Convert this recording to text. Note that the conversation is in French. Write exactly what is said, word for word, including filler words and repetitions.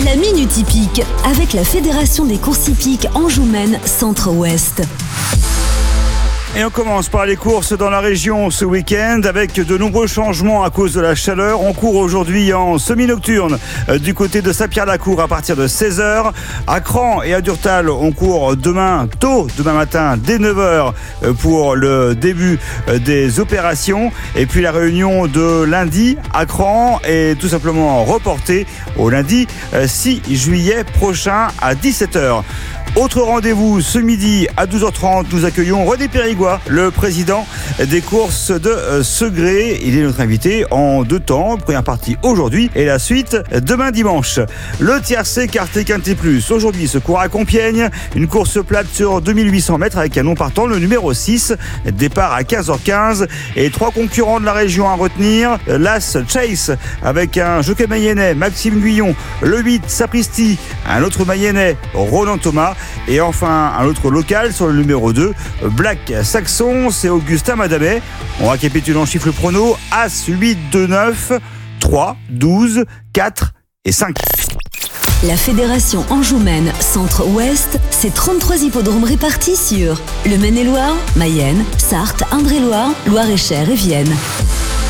La Minute Hippique avec la Fédération des courses hippiques Anjou-Maine Centre-Ouest. Et on commence par les courses dans la région ce week-end avec de nombreux changements à cause de la chaleur. On court aujourd'hui en semi-nocturne euh, du côté de Saint-Pierre-la-Cour à partir de seize heures. À Cran et à Durtal, on court demain, tôt demain matin, dès neuf heures euh, pour le début euh, des opérations. Et puis la réunion de lundi à Cran est tout simplement reportée au lundi euh, six juillet prochain à dix-sept heures. Autre rendez-vous ce midi à douze heures trente, nous accueillons René Périgua, le président des courses de Segré. Il est notre invité en deux temps, première partie aujourd'hui et la suite demain dimanche. Le tiercé Quarté Quinté Plus, aujourd'hui se court à Compiègne, une course plate sur deux mille huit cents mètres avec un nom partant, le numéro six, départ à quinze heures quinze et trois concurrents de la région à retenir, l'As Chase avec un jockey mayennais, Maxime Guyon, le huit Sapristi, un autre mayennais, Roland Thomas. Et enfin, un autre local sur le numéro deux, Black Saxon, c'est Augustin Madamet. On récapitule en chiffres prono, As, huit, deux, neuf, trois, douze, quatre et cinq. La Fédération Anjou-Maine Centre-Ouest, c'est trente-trois hippodromes répartis sur le Maine-et-Loire, Mayenne, Sarthe, Indre-et-Loire, Loire-et-Cher et Vienne.